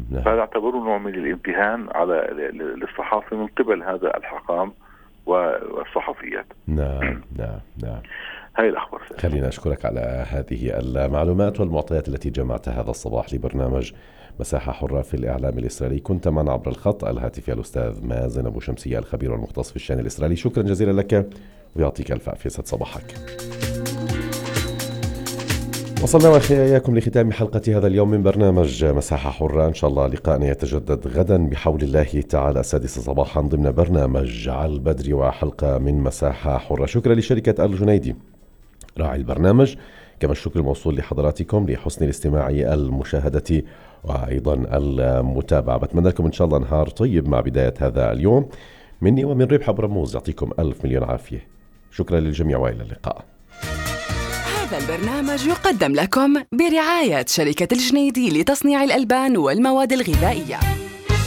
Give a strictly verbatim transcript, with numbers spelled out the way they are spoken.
نعم. فهذا اعتبره نوع من الامتهان على الصحافة من قبل هذا الحقام والصحفيات. نعم نعم نعم. هاي الأخبار. خلينا أشكرك على هذه المعلومات والمعطيات التي جمعتها هذا الصباح لبرنامج مساحة حرة في الإعلام الإسرائيلي. كنت معنا عبر الخط الهاتفي الأستاذ مازن أبو شمسية الخبير والمختص في الشأن الإسرائيلي. شكرا جزيلا لك ويعطيك ألف عافية. يسعد صباحك. وصلنا وإياكم لختام حلقة هذا اليوم من برنامج مساحة حرة. إن شاء الله لقاءنا يتجدد غدا بحول الله تعالى السادسة صباحا ضمن برنامج على البدر وحلقة من مساحة حرة. شكرا لشركة الجنيدي راعي البرنامج، كما الشكر الموصول لحضراتكم لحسن الاستماع المشاهدة وأيضا المتابعة. بتمنى لكم إن شاء الله نهار طيب مع بداية هذا اليوم. مني ومن ربح برموز يعطيكم ألف مليون عافية. شكرا للجميع وإلى اللقاء. هذا البرنامج يقدم لكم برعاية شركة الجنيدي لتصنيع الألبان والمواد الغذائية.